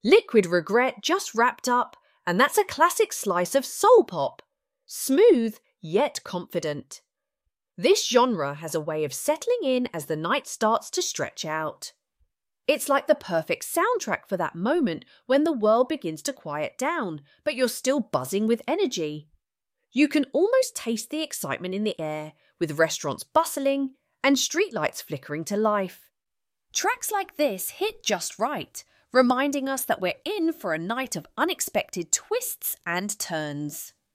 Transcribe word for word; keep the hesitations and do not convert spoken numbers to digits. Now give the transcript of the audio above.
Liquid Regret just wrapped up, and that's a classic slice of soul pop. Smooth, yet confident. This genre has a way of settling in as the night starts to stretch out. It's like the perfect soundtrack for that moment when the world begins to quiet down, but you're still buzzing with energy. You can almost taste the excitement in the air, with restaurants bustling and streetlights flickering to life. Tracks like this hit just right, reminding us that we're in for a night of unexpected twists and turns.